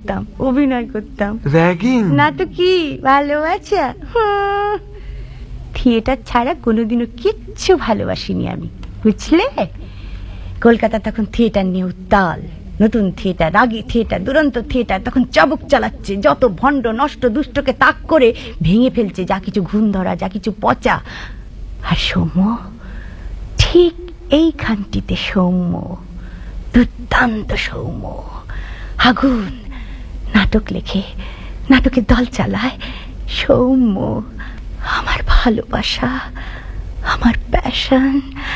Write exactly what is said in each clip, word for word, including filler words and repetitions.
করতাম, অভিনয় করতাম। র্যাগিং না তো কি, ভালোবাসা। থিয়েটার ছাড়া কোনোদিনও কিচ্ছু ভালোবাসিনি আমি, বুঝলে? কলকাতা তখন থিয়েটার নিয়ে উত্তাল। নতুন থিয়েটার, রাগী থিয়েটার, দুরন্ত থিয়েটার তখন চাবুক চালাচ্ছে। যত ভণ্ড নষ্ট দুষ্টকে তাক করে ভেঙে ফেলছে যা কিছু ঘুণ ধরা, যা কিছু পচা। আর সৌম্য ঠিক এইখানটিতে, সৌম্য, দুর্দান্ত সৌম্য, আগুন, নাটক লেখে, নাটকের দল চালায়। সৌম্য আমার ভালোবাসা, আমার প্যাশন।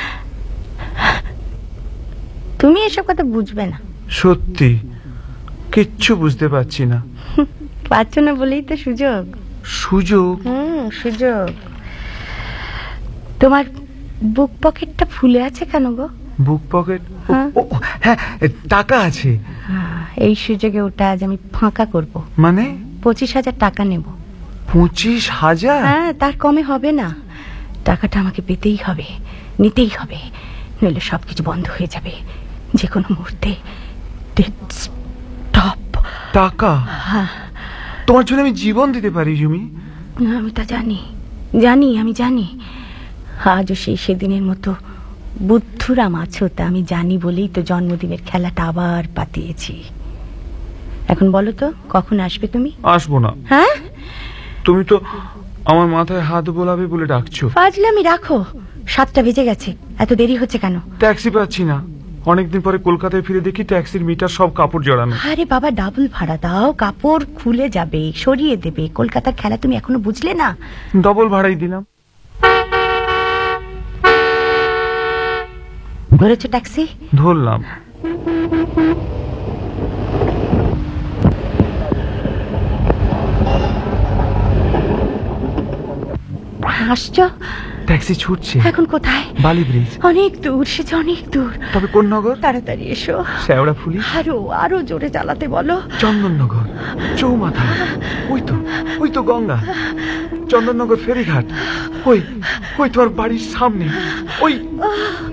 তুমি এসব কথা বুঝবে না। সত্যি কিচ্ছু বুঝতে পারছি না। পারছো না বলেই তো সুযোগ। সুযোগ? হুম, সুযোগ। তোমার বুক পকেটটা ফুলে আছে কেন গো? বুক পকেট? হ্যাঁ, টাকা আছে। এই সুযোগে ওটা আজ আমি ফাঁকা করব। মানে? পঁচিশ হাজার টাকা নেব। পঁচিশ হাজার? হ্যাঁ, তার কমে হবে না। টাকাটা আমাকে পেতেই হবে, নিতেই হবে, নইলে সবকিছু বন্ধ হয়ে যাবে যে কোনো মুহূর্তে। টাকা? তোমার জন্য আমি জীবন দিতে পারি জুমি। আমি তা জানি, জানি, আমি জানি। আজও সেই সেদিনের মতো বুদ্ধুরাম আছো, তা আমি জানি বলেই তো জন্মদিনের খেলাটা আবার পাতিয়েছি। এখন বলো তো, কখন আসবে তুমি? আসবো না। হ্যাঁ? তুমি তো আমার মাথায় হাত বোলাবে বলে ডাকছো। ফাজলামি রাখো, সাতটা বেজে গেছে, এত দেরি হচ্ছে কেন? ট্যাক্সি পাচ্ছি না। অনেকদিন পরে কলকাতায় ফিরে দেখি ট্যাক্সির মিটার সব কাপড় জড়ানো। আরে বাবা, ডাবল ভাড়া দাও, কাপড় খুলে যাবে, সরিয়ে দেবে। কলকাতার খেলা তুমি এখনো বুঝলে না? ডবল ভাড়াই দিলাম। ধরেছো ট্যাক্সি? ধরলাম। আসছো? ট্যাক্সি ছুটছে। এখন কোথায়? বালি ব্রিজ। অনেক দূর, সে অনেক দূর। তবে কোন নগর? তাড়াতাড়ি এসো। শেওড়াফুলি? আরো আরো জোরে চালাতে বলো। চন্দননগর, চৌমাথা, ওই তো ওই তো গঙ্গা। চন্দননগর ফেরিঘাট, ওই ওই তোমার বাড়ির সামনে, ওই